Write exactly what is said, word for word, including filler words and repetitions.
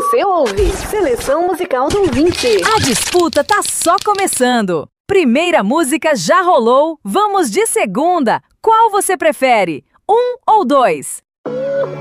Você ouve Seleção Musical do ouvinte. A disputa tá só começando. Primeira música já rolou, vamos de segunda. Qual você prefere? Um ou dois?